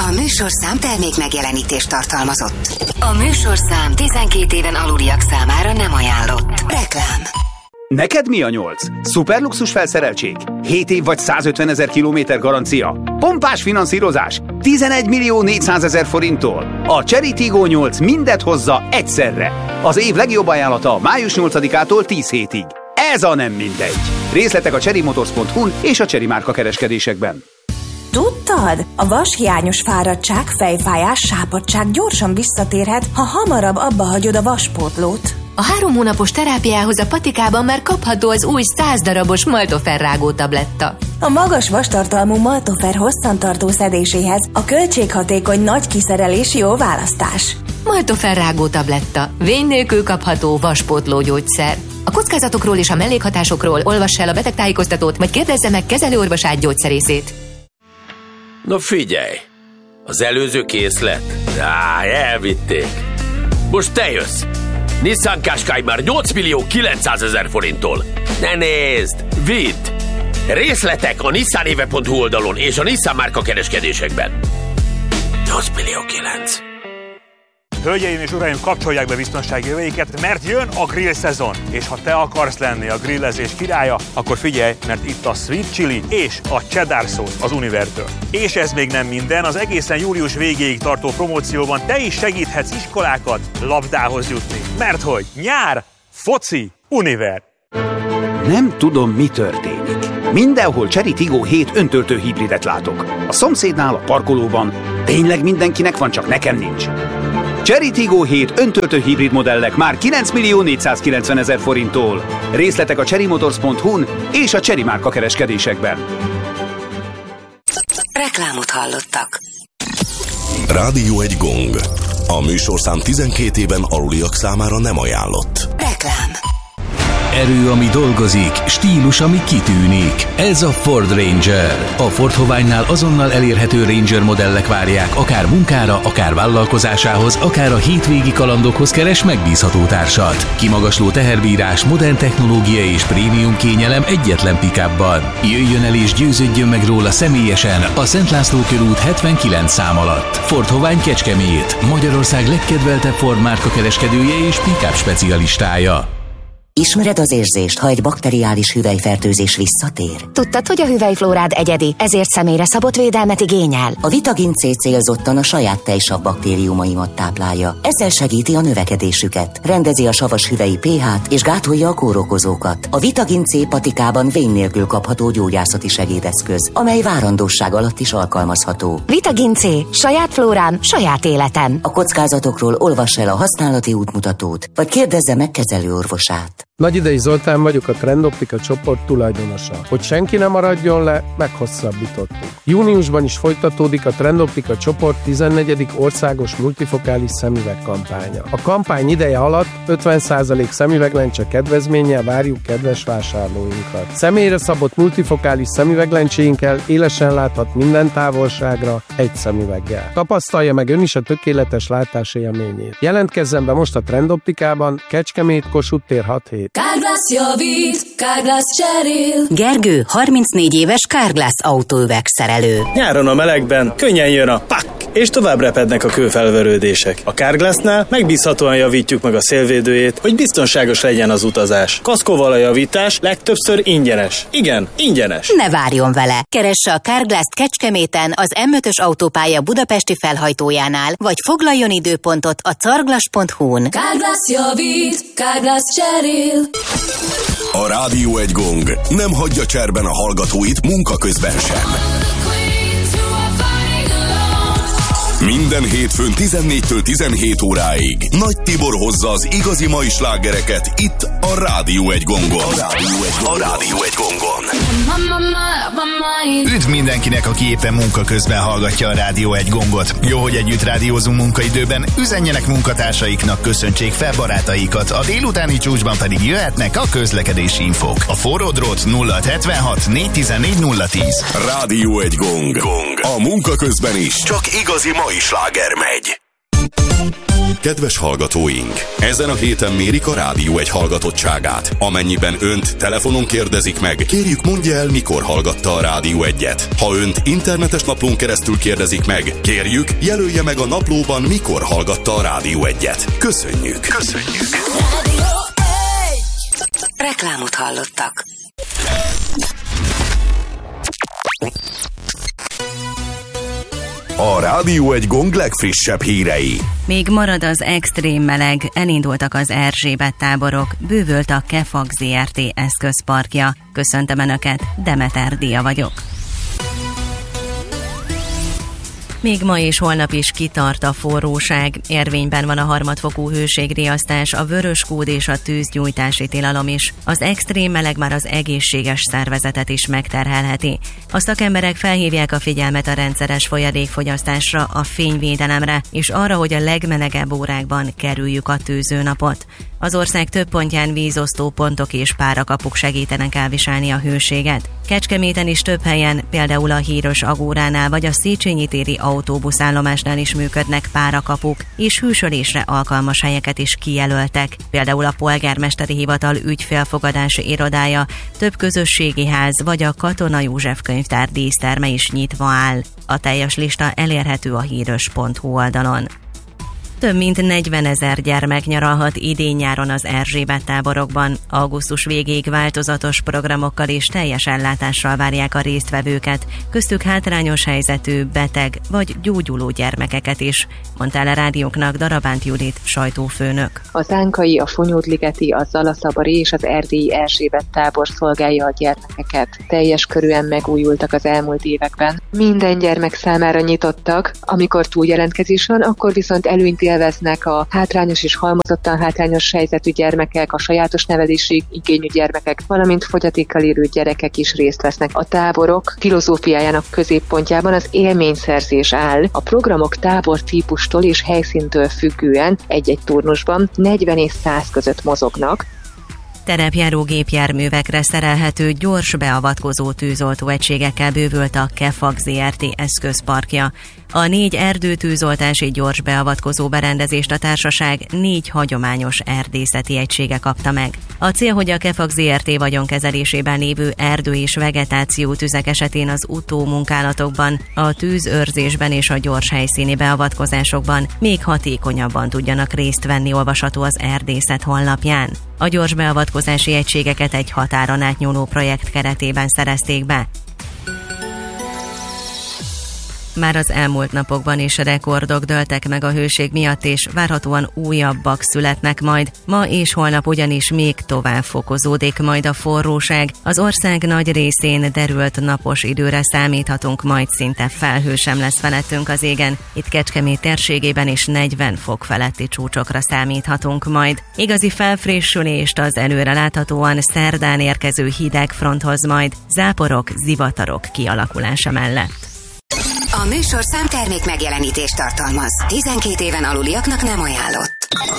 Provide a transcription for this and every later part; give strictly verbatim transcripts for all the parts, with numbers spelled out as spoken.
A műsorszám termék megjelenítést tartalmazott. A műsorszám tizenkét éven aluliak számára nem ajánlott. Reklám. Neked mi a nyolc? Szuperluxus felszereltség? hét év vagy százötvenezer kilométer garancia? Pompás finanszírozás? tizenegy millió négyszázezer forinttól? A Chery Tiggo nyolc mindet hozza egyszerre. Az év legjobb ajánlata május nyolcadikától tíz hétig. Ez a nem mindegy. Részletek a chery motors pont hu-n és a Chery márka kereskedésekben. Tudtad? A vashiányos fáradtság, fejfájás, sápadtság gyorsan visszatérhet, ha hamarabb abba hagyod a vaspótlót. A három hónapos terápiához a Patikában már kapható az új száz darabos Maltofer rágó tabletta. A magas vastartalmú Maltofer hosszantartó szedéséhez a költséghatékony nagy kiszerelés jó választás. Maltofer rágó tabletta. Vény nélkül kapható vaspótló gyógyszer. A kockázatokról és a mellékhatásokról olvass el a betegtájékoztatót, vagy kérdezze meg kezelőorvosát, gyógyszerészét. Na figyelj! Az előző készlet? Á, elvitték. Most te jössz! Nissan Qashqai már nyolc millió kilencszázezer forinttól. Ne nézd! Vidd! Részletek a nissan éve pont hu oldalon és a Nissan márka kereskedésekben. nyolc millió kilenc. Hölgyeim és uraim, kapcsolják be biztonsági öveiket, mert jön a grill szezon. És ha te akarsz lenni a grillezés királya, akkor figyelj, mert itt a sweet chili és a cheddar sauce az Univertől. És ez még nem minden, az egészen július végéig tartó promócióban te is segíthetsz iskolákat labdához jutni. Mert hogy nyár, foci, Univer. Nem tudom, mi történik. Mindenhol Chery Tiggo hét öntöltő hibridet látok. A szomszédnál, a parkolóban. Tényleg mindenkinek van, csak nekem nincs. Chery Tiggo hét öntöltő hibrid modellek már kilenc millió négyszázkilencvenezer forinttól. Részletek a chery motors pont hu-n és a Chery márka kereskedésekben. Reklámot hallottak. Rádió egy gong. A műsorszám tizenkét éven aluliak számára nem ajánlott. Reklám. Erő, ami dolgozik, stílus, ami kitűnik. Ez a Ford Ranger. A Ford Hoványnál azonnal elérhető Ranger modellek várják, akár munkára, akár vállalkozásához, akár a hétvégi kalandokhoz keres megbízható társat. Kimagasló teherbírás, modern technológia és prémium kényelem egyetlen pick-upban. Jöjjön el és győződjön meg róla személyesen a Szent László körút hetvenkilenc szám alatt. Ford Hovány Kecskemét, Magyarország legkedveltebb Ford márka kereskedője és pick-up specialistája. Ismered az érzést, ha egy bakteriális hüvelyfertőzés visszatér? Tudtad, hogy a hüvelyflórád egyedi, ezért személyre szabott védelmet igényel? A Vitagin C célzottan a saját tejsav baktériumaimat táplálja. Ezzel segíti a növekedésüket, rendezi a savas hüvelyi pH-t és gátolja a kórokozókat. A Vitagin C patikában vén nélkül kapható gyógyászati segédeszköz, amely várandóság alatt is alkalmazható. Vitagin C. Saját flórám, saját életem. A kockázatokról olvass el a használati útmutatót, vagy kérdezze meg kezelőorvosát. Nagyidei Zoltán vagyok, a Trendoptika csoport tulajdonosa. Hogy senki ne maradjon le, meghosszabbítottuk. Júniusban is folytatódik a Trendoptika csoport tizennegyedik országos multifokális szemüveg kampánya. A kampány ideje alatt ötven százalék szemüveglencse kedvezménnyel várjuk kedves vásárlóinkat. Személyre szabott multifokális szemüveglencséinkkel élesen láthat minden távolságra egy szemüveggel. Tapasztalja meg ön is a tökéletes látás élményét. Jelentkezzen be most a Trendoptikában, Kecskemét, Kossuth tér hat hét. Carglass javít, Carglass cserél. Gergő, harmincnégy éves Carglass autóüvegszerelő. Nyáron a melegben könnyen jön a pak, és tovább repednek a kőfelverődések. A Carglassnál megbízhatóan javítjuk meg a szélvédőjét, hogy biztonságos legyen az utazás. Kaszkóval a javítás legtöbbször ingyenes. Igen, ingyenes. Ne várjon vele! Keresse a Carglass-t Kecskeméten az em ötös autópálya budapesti felhajtójánál, vagy foglaljon időpontot a carglass pont hu-n. Carglass javít, Carglass cserél. A Rádió egy gong nem hagyja cserben a hallgatóit munka közben sem. Minden hétfőn tizennégytől tizenhét óráig Nagy Tibor hozza az igazi mai slágereket itt a Rádió egy gongon. A Rádió egy, a Rádió egy gongon. Üdv mindenkinek, aki éppen munka közben hallgatja a Rádió egy gongot. Jó, hogy együtt rádiózunk munkaidőben, üzenjenek munkatársaiknak, köszöntsék fel barátaikat, a délutáni csúcsban pedig jöhetnek a közlekedési infók. A forró drót nulla hetvenhat négyszáztizennégy nulla tíz. Rádió egy gong. gong. A munka közben is csak igazi mai sláger megy. Kedves hallgatóink! Ezen a héten mérik a Rádió egy hallgatottságát. Amennyiben önt telefonon kérdezik meg, kérjük mondja el, mikor hallgatta a Rádió egyet. Ha önt internetes naplón keresztül kérdezik meg, kérjük jelölje meg a naplóban, mikor hallgatta a Rádió egyet. Köszönjük! Köszönjük! Reklámot hallottak. A Rádió egy Gong legfrissebb hírei. Még marad az extrém meleg, elindultak az Erzsébet táborok, bővült a Kefag zé er té eszközparkja. Köszöntöm Önöket, Demeter Dia vagyok. Még ma és holnap is kitart a forróság. Érvényben van a harmadfokú hőségriasztás, a vöröskód és a tűzgyújtási tilalom is. Az extrém meleg már az egészséges szervezetet is megterhelheti. A szakemberek felhívják a figyelmet a rendszeres folyadékfogyasztásra, a fényvédelemre és arra, hogy a legmelegebb órákban kerüljük a tűzőnapot. Az ország több pontján vízosztó pontok és párakapuk segítenek elviselni a hőséget. Kecskeméten is több helyen, például a Híros Agóránál vagy a Széchenyi téri autóbuszállomásnál is működnek párakapuk, és hűsölésre alkalmas helyeket is kijelöltek. Például a Polgármesteri Hivatal ügyfélfogadási irodája, több közösségi ház vagy a Katona József könyvtár díszterme is nyitva áll. A teljes lista elérhető a híros pont hu oldalon. Több mint negyvenezer gyermek nyaralhat idén-nyáron az Erzsébet táborokban. Augusztus végéig változatos programokkal és teljes ellátással várják a résztvevőket, köztük hátrányos helyzetű, beteg vagy gyógyuló gyermekeket is, mondta el a rádióknak Darabánt Judit, sajtófőnök. Az ánkai, a Fonyódligeti, a Zalaszabari és az erdélyi Erzsébet tábor szolgálja a gyermekeket. Teljes körűen megújultak az elmúlt években. Minden gyermek számára nyitottak, amikor túljelentkezés van, akkor viszont előnyt élveznek a hátrányos és halmozottan hátrányos helyzetű gyermekek, a sajátos nevelési igényű gyermekek, valamint fogyatékkal élő gyerekek is részt vesznek. A táborok filozófiájának középpontjában az élményszerzés áll. A programok tábor típustól és helyszíntől függően egy-egy turnusban negyven és száz között mozognak. Terepjáró gépjárművekre szerelhető gyors beavatkozó tűzoltó egységekkel bővült a Kefag zé er té eszközparkja. A négy erdőtűzoltási gyors beavatkozó berendezést a társaság négy hagyományos erdészeti egysége kapta meg. A cél, hogy a Kefag zé er té vagyonkezelésében lévő erdő és vegetáció tüzek esetén az utómunkálatokban, a tűzőrzésben és a gyors helyszíni beavatkozásokban még hatékonyabban tudjanak részt venni, olvasható az erdészet honlapján. A gyors beavatkozási egységeket egy határon átnyúló projekt keretében szerezték be. Már az elmúlt napokban is rekordok dőltek meg a hőség miatt, és várhatóan újabbak születnek majd. Ma és holnap ugyanis még tovább fokozódik majd a forróság. Az ország nagy részén derült napos időre számíthatunk, majd szinte felhő sem lesz felettünk az égen. Itt Kecskemét térségében is negyven fok feletti csúcsokra számíthatunk majd. Igazi felfrissülést az előre láthatóan szerdán érkező hideg fronthoz majd, záporok, zivatarok kialakulása mellett. A műsorszám termék megjelenítést tartalmaz. tizenkét éven aluliaknak nem ajánlott.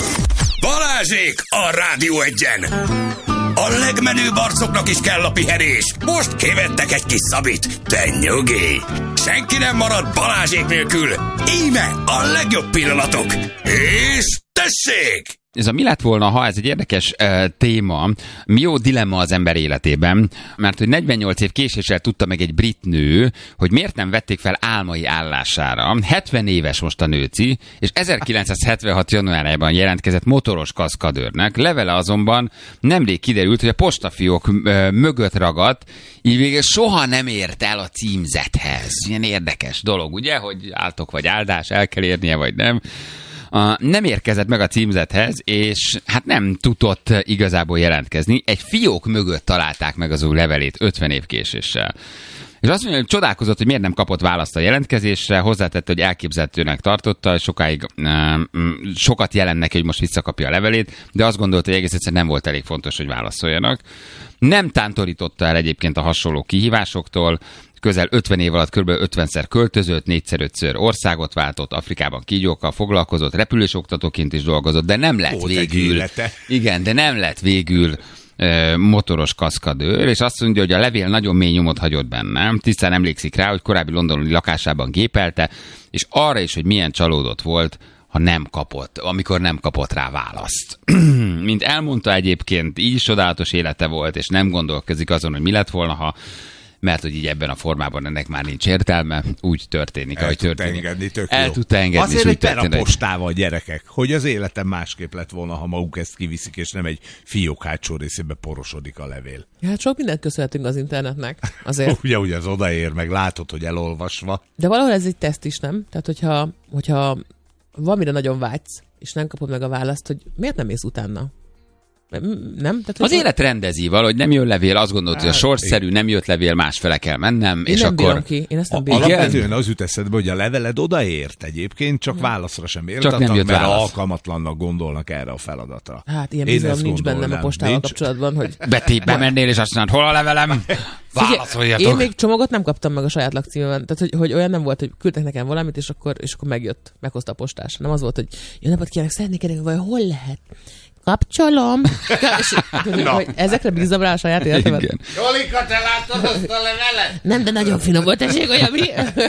Balázsék a Rádió egyen! A legmenőbb arcoknak is kell a pihenés. Most kivettek egy kis szabit. De nyugi! Senki nem marad Balázsék nélkül. Íme a legjobb pillanatok. És tessék! Ez a mi lett volna, ha ez egy érdekes uh, téma, mi jó dilemma az ember életében, mert hogy negyvennyolc év késéssel tudta meg egy brit nő, hogy miért nem vették fel álmai állására. hetven éves most a nőci, és ezerkilencszázhetvenhat januárjában jelentkezett motoros kaszkadőrnek. Levele azonban nemrég kiderült, hogy a postafiók uh, mögött ragadt, így végül soha nem ért el a címzethez. Ilyen érdekes dolog, ugye, hogy áltok vagy áldás, el kell érnie vagy nem. Uh, nem érkezett meg a címzethez, és hát nem tudott igazából jelentkezni. Egy fiók mögött találták meg az ő levelét ötven év késéssel. És azt mondja, hogy csodálkozott, hogy miért nem kapott választ a jelentkezésre, hozzátette, hogy elképzelhetőnek tartotta, sokáig uh, sokat jelent neki, hogy most visszakapja a levelét, de azt gondolta, hogy egész egyszerűen nem volt elég fontos, hogy válaszoljanak. Nem tántorította el egyébként a hasonló kihívásoktól, közel ötven év alatt kb. ötvenszer költözött, négyszer-ötször országot váltott, Afrikában kígyókkal foglalkozott, repülős oktatóként is dolgozott, de nem lett Ó, végül. Igen, de nem lett végül e, motoros kaszkadőr, és azt mondja, hogy a levél nagyon mély nyomot hagyott bennem. Tisztán emlékszik rá, hogy korábbi londoni lakásában gépelte, és arra is, hogy milyen csalódott volt, ha nem kapott, amikor nem kapott rá választ. Mint elmondta egyébként, így is csodálatos élete volt, és nem gondolkozik azon, hogy mi lett volna, ha mert hogy így ebben a formában ennek már nincs értelme, úgy történik, El ahogy tudta történik. engedni, tök El jó. tudta engedni, azért és úgy egy történik. postával, gyerekek, hogy az életem másképp lett volna, ha maguk ezt kiviszik, és nem egy fiók hátsó részébe porosodik a levél. Hát sok mindent köszönhetünk az internetnek. Azért. Ugye, ugye az odaér, meg látod, hogy elolvasva. De valahol ez egy teszt is, nem? Tehát, hogyha, hogyha valamire nagyon vágysz, és nem kapod meg a választ, hogy miért nem mész utána? Nem? Tehát, az élet rendezi valahogy, nem jön levél, azt gondolod, hogy a sorszerű, nem jött levél, másfele kell mennem, Én és nem akkor... bírom ki. Én ezt nem bírom. Alapvetően az jut eszedbe, hogy a leveled odaért egyébként, csak válaszra sem értettek, nem jött mert válasz. alkalmatlannak gondolnak erre a feladatra. Hát ilyen Én bizalom ezt nincs bennem a gondolnám. postával Nincs. kapcsolatban, hogy... Beti, bemennél, és azt mondod, hol a levelem? Válaszoljatok. Én még csomagot nem kaptam meg a saját lakcímemen. Tehát, hogy, hogy olyan nem volt, hogy küldtek nekem valamit, és akkor, és akkor megjött, meghozta a postás. Nem az volt, hogy jó napot kívánok, szeretnék ennek, vagy hol lehet? Kapcsolom. És, hogy ezekre bízom rá a saját életemet. Igen. Jolika, te láttad azt a levelet? Nem, de nagyon finom volt, tessék, olyan mi?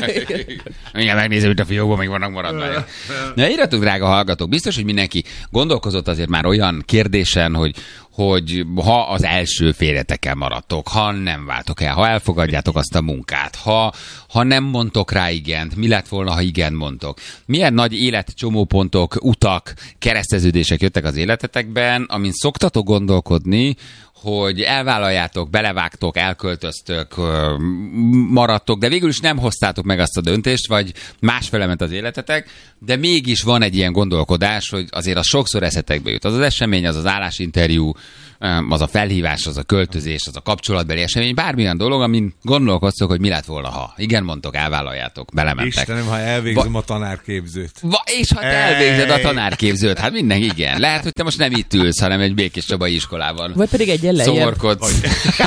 Igen, megnézem, itt a fiókban még vannak maradványok. Na, írjatok, drága hallgatók, biztos, hogy mindenki gondolkozott azért már olyan kérdésen, hogy hogy ha az első férjetekkel maradtok, ha nem váltok el, ha elfogadjátok azt a munkát, ha, ha nem mondtok rá igent, mi lett volna, ha igen mondtok. Milyen nagy életcsomópontok, utak, kereszteződések jöttek az életetekben, amin szoktatok gondolkodni, hogy elvállaljátok, belevágtok, elköltöztök, maradtok, de végül is nem hoztátok meg azt a döntést, vagy másfele ment az életetek, de mégis van egy ilyen gondolkodás, hogy azért az sokszor eszetekbe jut. Az az esemény, az az állásinterjú, az a felhívás, az a költözés, az a kapcsolatbeli esemény, bármilyen dolog, amin gondolkoztok, hogy mi lett volna, ha. Igen, mondtok, elvállaljátok, belementek. Istenem, ha elvégzem Va- a tanárképzőt. Va- és ha te elvégzed a tanárképzőt, hát minden igen. Lehet, hogy te most nem itt ülsz, hanem egy Békés Csabai iskolában. Vagy pedig egy lejjebb. Szomorkodsz.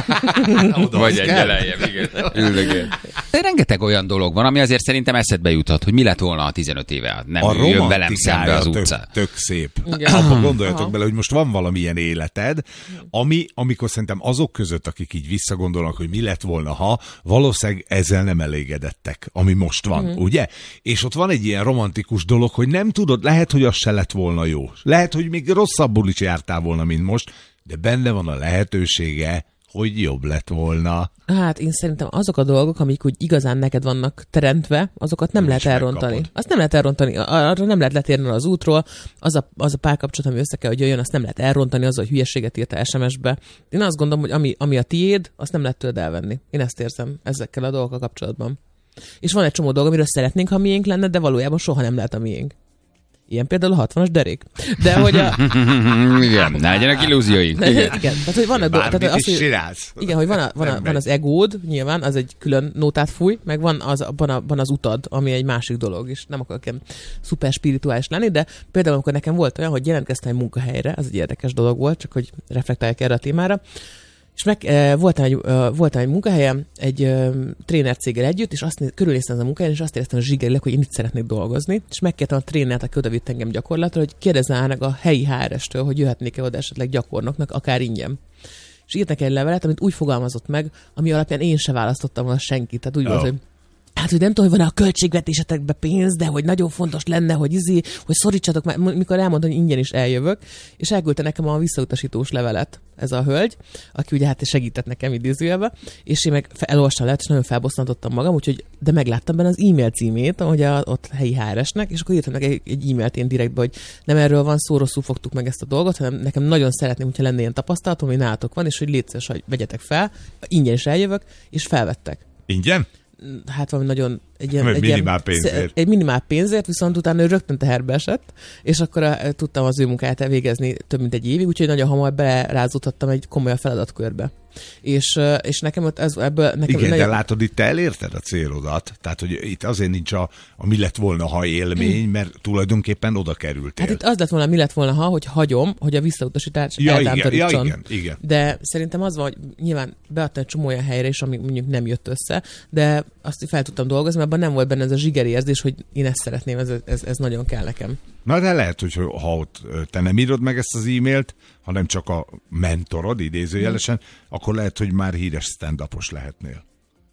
Vagy egy lejjebb, igen. Üldögél. De rengeteg olyan dolog van, ami azért szerintem eszedbe juthat, hogy mi lett volna a tizenöt éve. Nem a jön velem szembe az tök, utcán. tök szép. Igen. Abba gondoljatok Aha. bele, hogy most van valamilyen életed, ami, amikor szerintem azok között, akik így visszagondolnak, hogy mi lett volna, ha valószínűleg ezzel nem elégedettek, ami most van, Mhm. ugye? És ott van egy ilyen romantikus dolog, hogy nem tudod, lehet, hogy az se lett volna jó. Lehet, hogy még rosszabbul is jártál volna, mint most, de benne van a lehetősége, hogy jobb lett volna. Hát én szerintem azok a dolgok, amik úgy igazán neked vannak teremtve, azokat nem lehet elrontani. megkapod. Azt nem lehet elrontani, arra nem lehet letérni az útról, az a, az a párkapcsolat, ami össze kell, hogy jöjjön, azt nem lehet elrontani, az, hogy hülyeséget írta es em es-be. Én azt gondolom, hogy ami, ami a tiéd, azt nem lehet tőled elvenni. Én ezt érzem ezekkel a dolgokkal kapcsolatban. És van egy csomó dolog, amiről szeretnénk, ha miénk lenne, de valójában soha nem lehet a miénk. Ilyen például a hatvanas derék. De hogy a... Igen, ne legyenek illúzióink. Igen. Igen. Tehát, hogy vannak dolgok. Bármit Tehát is az, hogy- csinálsz. Igen, hogy van, a, van, a, van az egód, nyilván, az egy külön nótát fúj, meg van az, van, a, van az utad, ami egy másik dolog, és nem akarok ilyen szuper spirituális lenni, de például amikor nekem volt olyan, hogy jelentkeztem egy munkahelyre, ez egy érdekes dolog volt, csak hogy reflektáljak erre a témára, és meg e, voltam, egy, e, voltam egy munkahelyem, egy e, trénercéggel együtt, és azt néz, körülnéztem az a munkahelyen, és azt éreztem a zsigerileg, hogy én itt szeretnék dolgozni, és megkértem a trénert, aki odavitt engem gyakorlatra, hogy kérdezzenek a helyi há er es-től, hogy jöhetnék-e oda esetleg gyakornoknak, akár ingyen. És írtak egy levelet, amit úgy fogalmazott meg, ami alapján én se választottam volna senkit. Tehát úgy Oh. volt, hogy hát, hogy nem tudom, hogy van a költségvetésetekbe pénz, de hogy nagyon fontos lenne, hogy izé, hogy szorítsatok már, mikor elmondtam, hogy ingyen is eljövök, és elküldte nekem a visszautasítós levelet ez a hölgy, aki ugye hát segített nekem idézőjelbe, és én meg elolvastam lehet, és nagyon felbosszantottam magam, úgyhogy, de megláttam benne az e-mail címét, ahogy a, ott helyi há er es-nek, és akkor írtam meg egy, egy e-mailt én direktbe, hogy nem erről van szó, rosszul fogtuk meg ezt a dolgot, hanem nekem nagyon szeretném, hogyha lenne ilyen tapasztalatom, hogy nálatok van, és hogy légy szíves, hogy vegyetek fel, ingyen is eljövök, és felvettek. Ingyen? Hát valami nagyon egy ilyen, Egy egy minimál ilyen, pénzért. Egy minimál pénzért, viszont utána ő rögtön teherbe esett, és akkor a, tudtam az ő munkáját elvégezni több mint egy évig, úgyhogy nagyon hamar belerázódhattam egy komoly feladatkörbe. És, és nekem ott ez, ebből... Nekem Igen, nagyon... de látod, itt te elérted a célodat. Tehát, hogy itt azért nincs a, a mi lett volna, ha élmény, mert tulajdonképpen oda kerültél. Hát itt az lett volna, mi lett volna, ha, hogy hagyom, hogy a visszautasítás Ja, igen, eltántorítson. ja, igen, igen. De szerintem az van, hogy nyilván beadtam egy csomó olyan helyre is, ami mondjuk nem jött össze, de azt fel tudtam dolgozni, mert abban nem volt benne ez a zsigeri érzés, hogy én ezt szeretném, ez, ez, ez nagyon kell nekem. Na de lehet, hogy ha ott te nem írod meg ezt az e-mailt, hanem csak a mentorod, idézőjelesen, hmm. akkor lehet, hogy már híres stand-upos lehetnél.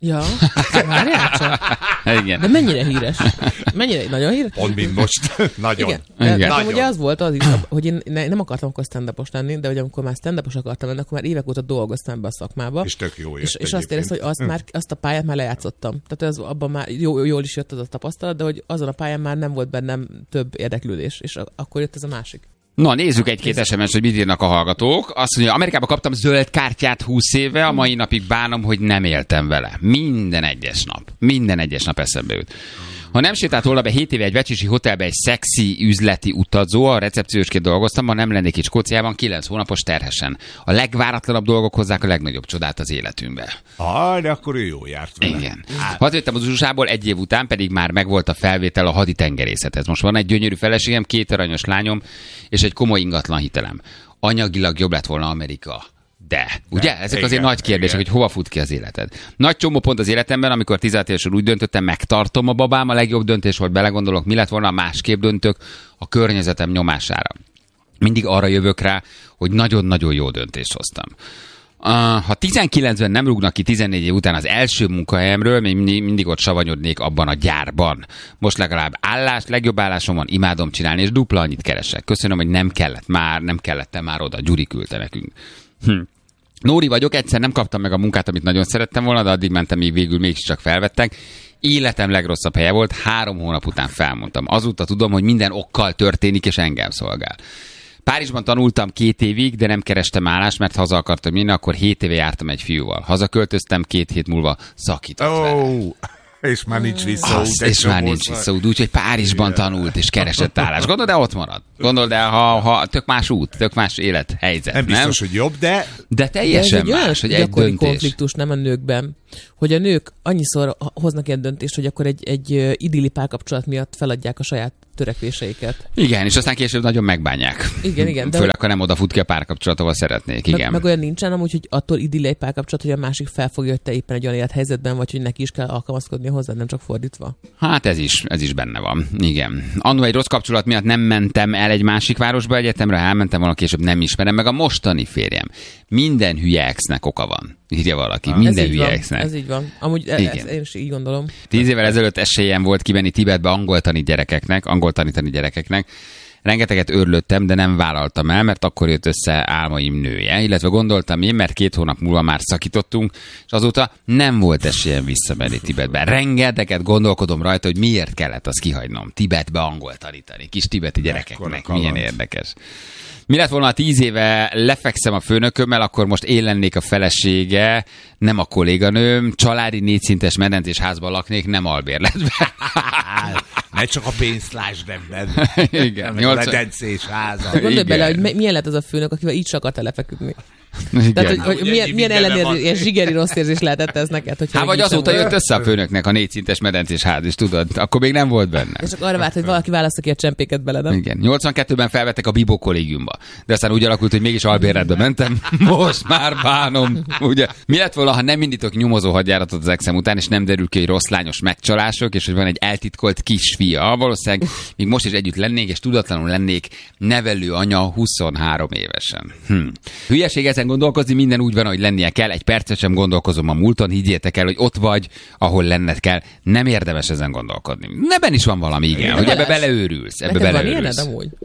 Ja, várjál csak. Igen. De mennyire híres? Mennyire nagyon híres? Pont mint most. Nagyon. Igen. De, Igen. de ugye az volt az is, hogy én ne, nem akartam akkor stand-upos lenni, de hogy amikor már stand-upos akartam lenni, akkor már évek óta dolgoztam be a szakmába. És tök jó jött És, és azt éreztem, hogy azt, már, azt a pályát már lejátszottam. Tehát az, abban már jó, jól is jött az a tapasztalat, de hogy azon a pályán már nem volt bennem több érdeklődés, és akkor jött ez a másik. Na, nézzük egy-két es em es, hogy mit írnak a hallgatók. Azt mondja, Amerikában kaptam zöld kártyát húsz éve, a mai napig bánom, hogy nem éltem vele. Minden egyes nap. Minden egyes nap eszembe jut. Ha nem sétált volna be hét éve egy vecsisi hotelbe egy szexi üzleti utazó, a recepciósként dolgoztam, ma nem lennék itt Skóciában, kilenc hónapos terhesen. A legváratlanabb dolgok hozzák a legnagyobb csodát az életünkbe. Ah, de akkor ő jó járt vele. Igen. Hazajöttem az u es á-ból, egy év után pedig már megvolt a felvétel a haditengerészethez. Most van egy gyönyörű feleségem, két aranyos lányom, és egy komoly ingatlan hitelem. Anyagilag jobb lett volna Amerika. De, ugye? Ezek igen, azért nagy kérdések, igen. Hogy hova fut ki az életed. Nagy csomó pont az életemben, amikor tizenhat évesen úgy döntöttem, megtartom a babám, a legjobb döntés volt, belegondolok, mi lett volna, másképp döntök a környezetem nyomására. Mindig arra jövök rá, hogy nagyon-nagyon jó döntést hoztam. Ha tizenkilencben nem rúgnak ki tizennégy év után az első munkahelyemről, még mindig ott savanyodnék abban a gyárban. Most legalább állás, legjobb állásom van, imádom csinálni, és dupla annyit keresek. Köszönöm, hogy nem kellett már, nem kellett már oda, Gyuri küldte nekünk. Hm. Nóri vagyok, egyszer nem kaptam meg a munkát, amit nagyon szerettem volna, de addig mentem, még végül mégiscsak felvettek. Életem legrosszabb helye volt, három hónap után felmondtam. Azóta tudom, hogy minden okkal történik, és engem szolgál. Párizsban tanultam két évig, de nem kerestem állást, mert haza akartam menni, akkor hét éve jártam egy fiúval. Hazaköltöztem, két hét múlva szakított oh. vele. És már nincs visszaút. És már nincs visszaút, úgyhogy Párizsban igen. tanult és keresett állást. Gondold, de ott marad. Gondold, de ha, ha tök más út, tök más élethelyzet. Nem biztos, nem? hogy jobb, de... De teljesen de más, hogy egy gyakori döntés. Konfliktus nem a nőkben, hogy a nők annyiszor hoznak ilyen döntést, hogy akkor egy, egy idilli párkapcsolat miatt feladják a saját törekvéseiket. Igen, és aztán később nagyon megbánják. Igen, igen. De főleg, ha nem odafut ki a párkapcsolat, ahol szeretnék. Igen. Meg, meg olyan nincsen amúgy, hogy attól idilli egy párkapcsolat, hogy a másik felfogja, hogy te éppen egy olyan élethelyzetben vagy, hogy neki is kell alkalmazkodni hozzá, nem csak fordítva. Hát ez is, ez is benne van. Igen. Annó egy rossz kapcsolat miatt nem mentem el egy másik városba egyetemre, elmentem volna, később nem ismerem meg a mostani férjem. Minden hülye exnek oka van. Írja valaki. Ah, minden hülye hülye van, exnek. Ez így van. Amúgy ez, én is így gondolom. Tíz évvel ezelőtt esélyem volt kimenni Tibetbe angol tanít gyerekeknek, angol tanítani gyerekeknek. Rengeteget örlöttem, de nem vállaltam el, mert akkor jött össze álmaim nője, illetve gondoltam én, mert két hónap múlva már szakítottunk, és azóta nem volt esélyem visszamenni Tibetbe. Rengeteget gondolkodom rajta, hogy miért kellett azt kihagynom. Tibetbe angol tanítani, kis tibeti gyerekeknek. Milyen érdekes. Mi lett volna, ha tíz éve lefekszem a főnökömmel, akkor most én lennék a felesége, nem a kolléganőm, családi négyszintes medencés házban laknék, nem albérletben. Ne csak a pénzt lásd ebben. Igen. Medencés háza. Gondolj bele, hogy milyen lett az a főnök, akivel így csak akar lefeküdni. Tehát, hogy, hogy milyen, milyen ellenérzés, ilyen zsigeri rossz érzés lehetett ez neked? Hát vagy azóta jött össze a főnöknek a négyszintes medencés ház, és tudod, akkor még nem volt benne. És csak arra várt, hogy valaki választa ki a csempéket bele, nem? Igen. nyolcvankettőben felvettek a Bibó kollégiumba. De aztán úgy alakult, hogy mégis albérletbe mentem. Most már bánom. Ugye? Mi lett volna, ha nem indítok nyomozó hadjáratot az exem után, és nem derül ki, hogy rossz lányos megcsalások, és hogy van egy eltitkolt kisfia. Valószínűleg még most is együtt lennék, és tudatlanul lennék nevelő anya huszonhárom évesen. Hm. Hülyeség ezen gondolkozni, minden úgy van, hogy lennie kell. Egy percet sem gondolkozom a múlton, higgyétek el, hogy ott vagy, ahol lenned kell. Nem érdemes ezen gondolkodni. Ebben is van valami, igen, igen hogy ebbe beleőrülsz. Ebbe neked beleőrülsz. van ilyened amúgy?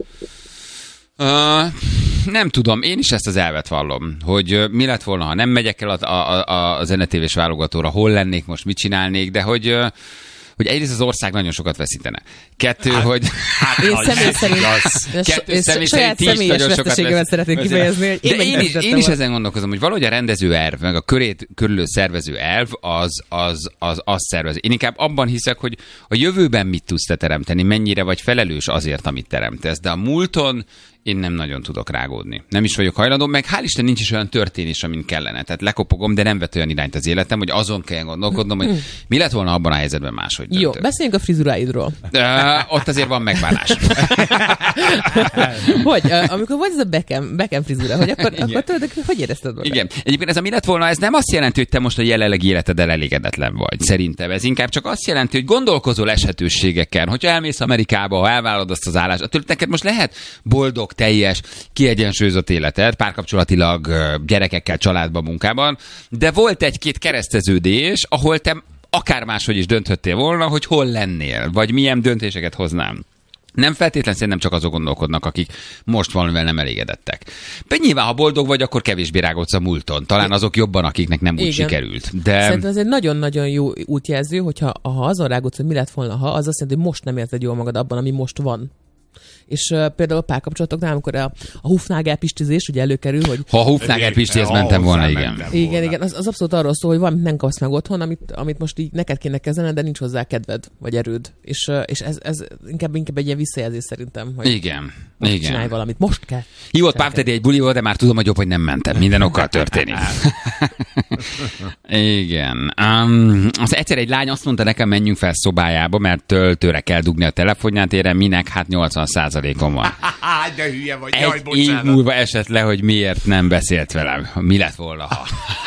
Uh, nem tudom, én is ezt az elvet vallom, hogy uh, mi lett volna, ha nem megyek el a, a, a, a zenetévés válogatóra, hol lennék, most mit csinálnék, de hogy... Uh, hogy egyrészt az ország nagyon sokat veszítene. Kettő, hát, hogy... Hát, én személy szerint... Kettő, személy saját szerint személyes veszteségemet szeretnék kifejezni, hogy én, de én, is, én is ezen gondolkozom, hogy valahogy a rendező elv, meg a körét körülő szervező elv, az, az, az, az szervez. Én inkább abban hiszek, hogy a jövőben mit tudsz te teremteni, mennyire vagy felelős azért, amit teremtesz. De a múlton én nem nagyon tudok rágódni. Nem is vagyok hajlandó, meg hál' Isten nincs is olyan történés, amin kellene. Tehát lekopogom, de nem vett olyan irányt az életem, hogy azon kell gondolkodnom, hogy mi lett volna abban a helyzetben máshogy döntök. Jó, beszéljünk a frizuráidról. Uh, ott azért van megbánás. Hogy, amikor volt ez a Beckham, Beckham frizura, hogy akkor, akkor tudod, hogy érezted magad? Igen. Egyébként ez a mi lett volna, ez nem azt jelenti, hogy te most a jelenlegi életeddel elégedetlen vagy. Szerintem ez inkább csak azt jelenti, hogy gondolkozol eshetőségeken. Hogyha elmész Amerikába, ha elvállalod azt az állást, attól neked most lehet boldog, teljes, kiegyensúlyozott életed, párkapcsolatilag, gyerekekkel, családban, munkában, de volt egy-két kereszteződés, ahol te akár máshogy is dönthettél volna, hogy hol lennél, vagy milyen döntéseket hoznám. Nem feltétlenül szerintem csak azok gondolkodnak, akik most valamivel nem elégedettek. De nyilván, ha boldog vagy, akkor kevésbé rágódsz a múlton. Talán azok jobban, akiknek nem úgy Igen. sikerült. De... Szerintem ez egy nagyon-nagyon jó útjelző, hogyha ha azon rágódsz, hogy mi lett volna, ha az azt jelenti, hogy most nem érzed jól magad abban, ami most van. És uh, például a párkapcsolatoknál, amikor a, a hufnágelpistizés ugye előkerül, hogy... Ha a hufnágelpistihez mentem volna, igen. Volna. Igen, igen, az, az abszolút arról szól, hogy valamit nem kapsz meg otthon, amit, amit most így neked kéne kezdened, de nincs hozzá kedved, vagy erőd. És, uh, és ez, ez inkább, inkább egy ilyen visszajelzés szerintem, hogy igen. Most igen. csinálj valamit, most kell. Hívott pártedi egy bulival, de már tudom, hogy jobb, hogy nem mentem. Minden okkal történik. Igen. Um, az egyszer egy lány azt mondta nekem, menjünk fel szobájába, mert töltőre kell dugni a telefonját, ére minek, hát nyolcvan százalékon van. De hülye vagy, egy jaj, év múlva esett le, hogy miért nem beszélt velem. Mi lett volna, ha...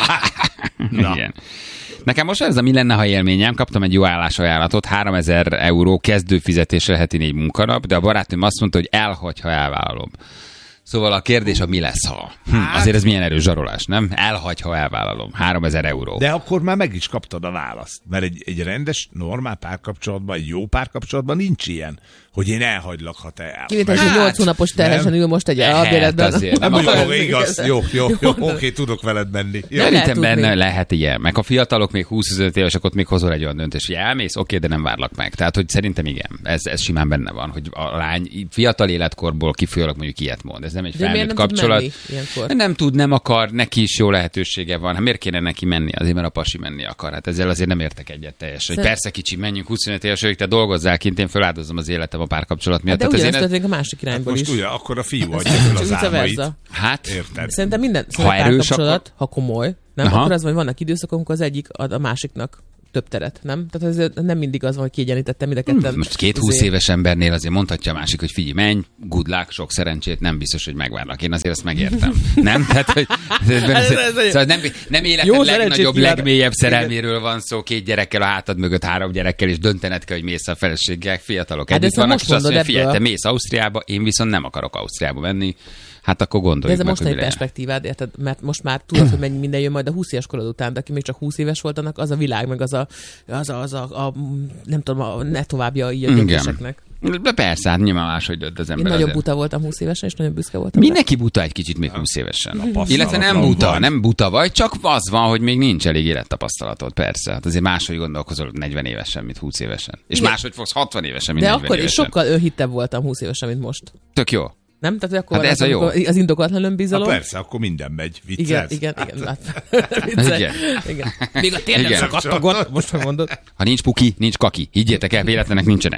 Igen. Nekem most ez a mi lenne, ha élményem, kaptam egy jó állásajánlatot, háromezer euró kezdőfizetésre heti négy munkanap, de a barátom azt mondta, hogy elhagy, ha elvállalom. Szóval a kérdés a mi lesz, ha. Hm, azért ez milyen erős zsarolás, nem? Elhagy, ha elvállalom. háromezer euró. De akkor már meg is kaptad a választ. Mert egy, egy rendes, normál párkapcsolatban, egy jó párkapcsolatban nincs ilyen, hogy én elhagylak, ha te elhagy. Kivétel, hogy nyolc hónapos terhesen ül most egy albéletben. Hát azért. Nem, Nem nem akar... jó, igaz. Jó, jó, jó, jó oké, tudok veled menni. Szerintem benne lehet ilyen. Meg a fiatalok még húsz-huszonöt évesek, ott még hozol egy olyan döntés, hogy elmész, oké, de nem várlak meg. Tehát, hogy szerintem igen, ez, ez simán benne van, hogy a lány fiatal életkorból kifolyólag mondjuk ilyet mond. Ez nem egy felnőtt kapcsolat. Nem, nem tud, nem akar, neki is jó lehetősége van. Hát miért kéne neki menni? Azért, mert a pasi menni akar. Hát ezzel azért nem értek egyet teljesen. Hogy persze kicsi, menjünk huszonöt évesek, te dolgozzál kint, én feláldozom az életem a párkapcsolat miatt. De hát ugyanezt történik a másik irányból hát is. Most ugye, akkor a fiú adja fel az álmait. Hát, érted? Szerintem minden ha erős, párkapcsolat, akkor... ha komoly, nem, Aha. akkor az, hogy vannak időszakok, amikor az egyik ad a másiknak több teret, nem? Tehát ez nem mindig az van, hogy kiegyenítettem mind a ketten. Most két húsz éves embernél azért mondhatja a másik, hogy figyelj, menj, good luck, sok szerencsét, nem biztos, hogy megvárnak. Én azért azt megértem. Nem? Tehát, hogy ez, ez, szóval nem, nem életed legnagyobb, legmélyebb szerelméről van szó, két gyerekkel a hátad mögött, három gyerekkel, és döntened kell, hogy mész a feleséggel, fiatalok hát együtt vannak, és azt mondja, figyelj, te mész Ausztriába, én viszont nem akarok Ausztriába menni. Hát akkor gondoljuk meg, ez a meg, mostani perspektívád, érted? Mert most már tudod, hogy mennyi minden jön majd a húsz éves korod után, de aki még csak húsz éves volt, annak az a világ, meg az a, az a, az a, a nem tudom, a ne továbbja így a döntéseknek. De persze, hát nyilván máshogy dönt az ember. Én nagyon buta voltam húsz évesen, és nagyon büszke voltam. Mindenki buta egy kicsit még húsz évesen. Illetve nem buta, vagy. nem buta vagy, csak az van, hogy még nincs elég élettapasztalatod, persze. Hát azért máshogy gondolkozol negyven évesen, mint húsz évesen. És igen. máshogy fogsz hatvan évesen, mint de negyven akkor évesen. is sokkal önhittebb voltam húsz évesen, mint most. Tök jó. Nem? Tehát akkor hát ez a jó. Az indokolatlan önbizalom. Ha persze, akkor minden megy. Viccelsz. Igen, igen, igen. Hát, igen. igen. Még a térdem szakadtak ott, most megmondod. Ha nincs puki, nincs kaki. Higgyétek el, véletlenek nincsenek.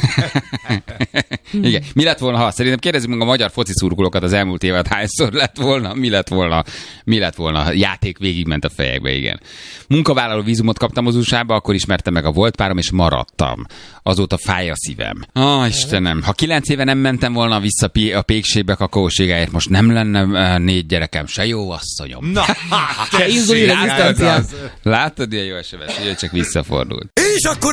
Igen. Mi lett volna, ha? Szerintem kérdezzük meg a magyar foci szurkolókat az elmúlt évad hányszor lett volna, mi lett volna, mi lett volna. Játék végigment a fejekbe, igen. Munkavállaló vízumot kaptam az u es á-ba, akkor ismertem meg a volt párom, és maradtam. Azóta fáj a szívem. Ó, oh, Istenem, ha kilenc éve nem mentem volna vissza a pékségbe kakaóségáért, most nem lenne négy gyerekem, se jó asszonyom. Na, se inzulin rezisztenciám. Látod, ilyen jó es em es, csak visszafordult. És akkor